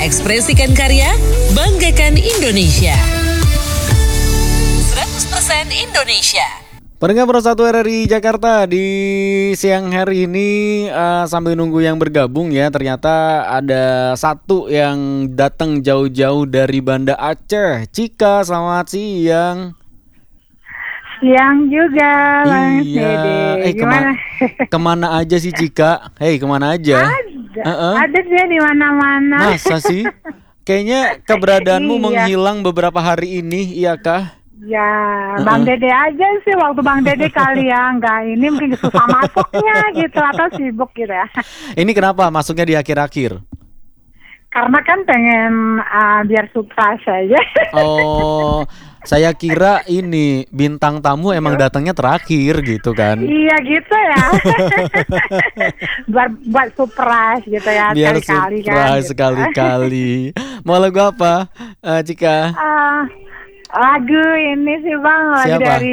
Ekspresikan karya, banggakan Indonesia. 100% Indonesia. Pendengar Pro1 RRI Jakarta, di siang hari ini sambil nunggu yang bergabung ya, ternyata ada satu yang datang jauh-jauh dari Banda Aceh. Cika, selamat siang. Siang juga, Bang Iya, Dede. Gimana? Kemana aja sih Cika? Hei, kemana aja? Ada dia di mana-mana. Masa sih? Kayaknya keberadaanmu Iya. menghilang beberapa hari ini, iya kah? Ya, Bang Dede aja sih, waktu Bang Dede kali ya, enggak ini mungkin susah masuknya gitu atau sibuk gitu ya. Ini kenapa masuknya di akhir-akhir? Karena kan pengen biar surprise aja. Oh, saya kira ini bintang tamu emang datangnya terakhir gitu kan? Iya gitu ya. buat surprise gitu ya, Biar sekali-kali kan. surprise Gitu. sekali-kali. Mau lagu apa, Cika? Lagu ini sih Bang, lagu Siapa? dari